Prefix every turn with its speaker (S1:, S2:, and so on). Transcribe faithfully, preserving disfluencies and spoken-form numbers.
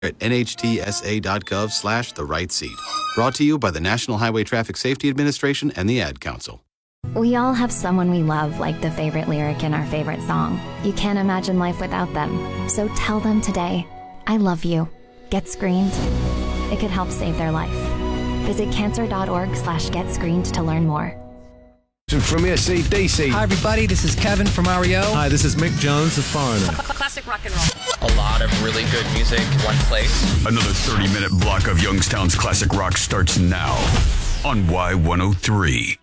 S1: at nhtsa.gov slash the right seat. Brought to you by the National Highway Traffic Safety Administration and the Ad Council.
S2: We all have someone we love, like the favorite lyric in our favorite song. You can't imagine life without them. So tell them today, I love you. Get screened. It could help save their life. Visit cancer.org slash get screened to learn more.
S3: From A C D C.
S4: Hi, everybody. This is Kevin from R E O.
S5: Hi, this is Mick Jones of Foreigner.
S6: Classic rock and roll. A lot of really good music in one place.
S7: Another thirty-minute block of Youngstown's classic rock starts now on Y one oh three.